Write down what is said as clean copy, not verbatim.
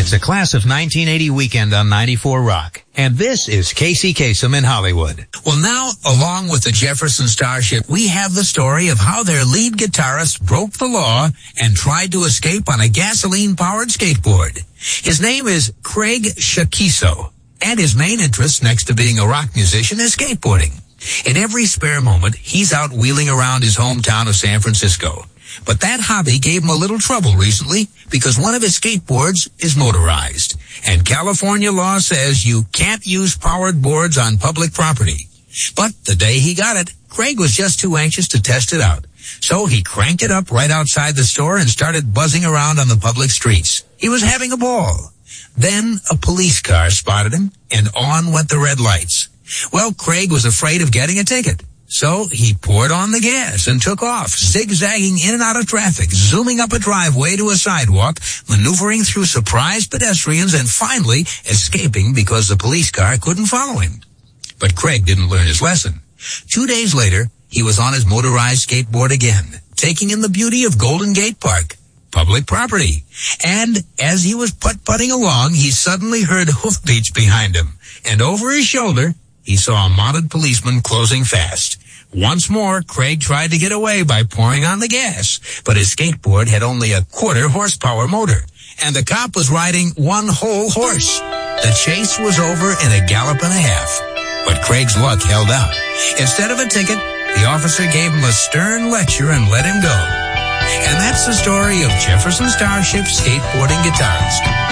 It's a class of 1980 weekend on 94 Rock. And this is Casey Kasem in Hollywood. Well, now, along with the Jefferson Starship, we have the story of how their lead guitarist broke the law and tried to escape on a gasoline-powered skateboard. His name is Craig Shakiso, and his main interest, next to being a rock musician, is skateboarding. In every spare moment, he's out wheeling around his hometown of San Francisco. But that hobby gave him a little trouble recently because one of his skateboards is motorized. And California law says you can't use powered boards on public property. But the day he got it, Craig was just too anxious to test it out. So he cranked it up right outside the store and started buzzing around on the public streets. He was having a ball. Then a police car spotted him, and on went the red lights. Well, Craig was afraid of getting a ticket. So he poured on the gas and took off, zigzagging in and out of traffic, zooming up a driveway to a sidewalk, maneuvering through surprised pedestrians, and finally escaping because the police car couldn't follow him. But Craig didn't learn his lesson. 2 days later, he was on his motorized skateboard again, taking in the beauty of Golden Gate Park, public property. And as he was putt-putting along, he suddenly heard hoofbeats behind him, and over his shoulder, he saw a mounted policeman closing fast. Once more, Craig tried to get away by pouring on the gas, but his skateboard had only a 1/4 horsepower motor, and the cop was riding one whole horse. The chase was over in a gallop and a half, but Craig's luck held out. Instead of a ticket, the officer gave him a stern lecture and let him go. And that's the story of Jefferson Starship skateboarding guitarist